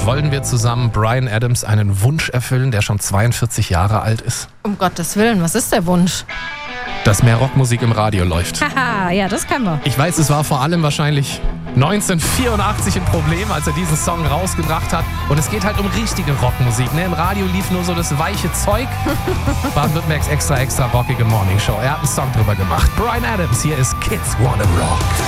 Wollen wir zusammen Bryan Adams einen Wunsch erfüllen, der schon 42 Jahre alt ist? Um Gottes Willen, was ist der Wunsch? Dass mehr Rockmusik im Radio läuft. Haha, ja, das können wir. Ich weiß, es war vor allem wahrscheinlich 1984 ein Problem, als er diesen Song rausgebracht hat. Und es geht halt um richtige Rockmusik. Ne? Im Radio lief nur so das weiche Zeug. Baden-Württembergs extra rockige Morningshow. Er hat einen Song drüber gemacht. Bryan Adams, hier ist Kids Wanna Rock.